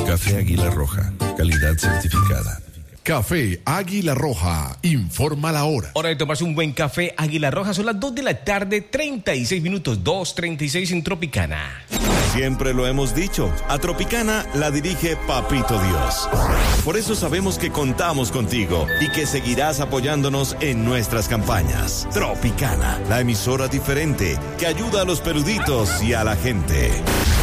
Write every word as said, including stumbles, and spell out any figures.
Café Águila Roja, calidad certificada. Café Águila Roja, informa la hora. Hora de tomarse un buen café Águila Roja, son las dos de la tarde, treinta y seis minutos, dos treinta y seis en Tropicana. Siempre lo hemos dicho, a Tropicana la dirige Papito Dios. Por eso sabemos que contamos contigo y que seguirás apoyándonos en nuestras campañas. Tropicana, la emisora diferente que ayuda a los peruditos y a la gente.